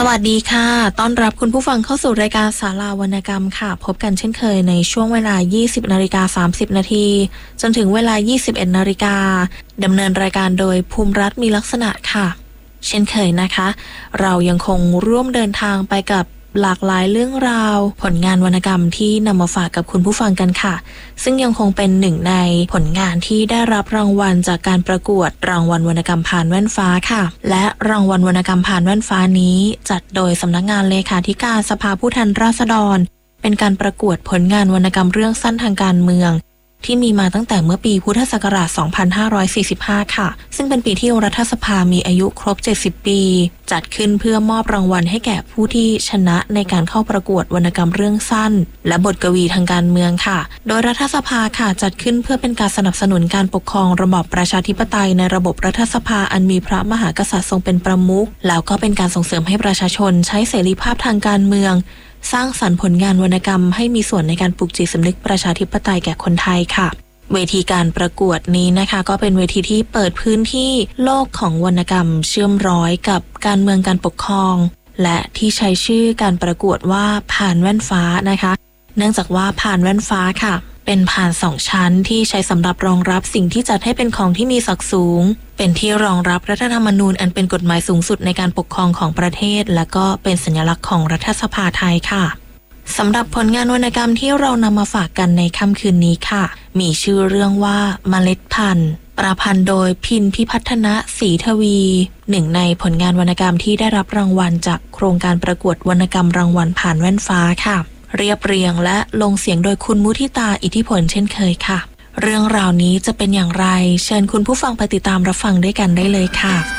วัสดีค่ะต้อนรับคุณผู้ฟังเข้าสู่รายการศาลาวรรณกรรมค่ะพบกันเช่นเคยในช่วงเวลา 20:30 นาทีจนถึงเวลา 21 นาฬิกาดำเนินรายการโดยภูมิรัตน์มีลักษณะค่ะเช่นเคยนะคะเรายังคงร่วมเดินทางไปกับหลากหลายเรื่องราวผลงานวรรณกรรมที่นำมาฝากกับคุณผู้ฟังกันค่ะซึ่งยังคงเป็นหนึ่งในผลงานที่ได้รับรางวัลจากการประกวดรางวัลวรรณกรรมผ่านแว่นฟ้าค่ะและรางวัลวรรณกรรมผ่านแว่นฟ้านี้จัดโดยสำนักงานเลขาธิการสภาผู้แทนราษฎรเป็นการประกวดผลงานวรรณกรรมเรื่องสั้นทางการเมืองที่มีมาตั้งแต่เมื่อปีพุทธศักราช 2545 ค่ะซึ่งเป็นปีที่รัฐสภามีอายุครบ 70 ปีจัดขึ้นเพื่อมอบรางวัลให้แก่ผู้ที่ชนะในการเข้าประกวดวรรณกรรมเรื่องสั้นและบทกวีทางการเมืองค่ะโดยรัฐสภาค่ะจัดขึ้นเพื่อเป็นการสนับสนุนการปกครองระบอบประชาธิปไตยในระบบรัฐสภาอันมีพระมหากษัตริย์ทรงเป็นประมุขแล้วก็เป็นการส่งเสริมให้ประชาชนใช้เสรีภาพทางการเมืองสร้างสรรค์ผลงานวรรณกรรมให้มีส่วนในการปลุกจิตสำนึกประชาธิปไตยแก่คนไทยค่ะเวทีการประกวดนี้นะคะก็เป็นเวทีที่เปิดพื้นที่โลกของวรรณกรรมเชื่อมร้อยกับการเมืองการปกครองและที่ใช้ชื่อการประกวดว่าผ่านแว่นฟ้านะคะเนื่องจากว่าผ่านแว่นฟ้าค่ะเป็นผ่าน2ชั้นที่ใช้สำหรับรองรับสิ่งที่จัดให้เป็นของที่มีศักดิ์สูงเป็นที่รองรับรัฐธรรมนูญอันเป็นกฎหมายสูงสุดในการปกครองของประเทศและก็เป็นสัญลักษณ์ของรัฐสภาไทยค่ะสำหรับผลงานวรรณกรรมที่เรานำมาฝากกันในค่ำคืนนี้ค่ะมีชื่อเรื่องว่าเมล็ดพันธุ์ประพันธ์โดยพินพิพัฒนะศรีทวีหนึ่งในผลงานวรรณกรรมที่ได้รับรางวัลจากโครงการประกวดวรรณกรรมรางวัลผ่านแว่นฟ้าค่ะเรียบเรียงและลงเสียงโดยคุณมุทิตาอิทธิพลเช่นเคยค่ะเรื่องราวนี้จะเป็นอย่างไรเชิญคุณผู้ฟังไปติดตามรับฟังด้วยกันได้เลยค่ะ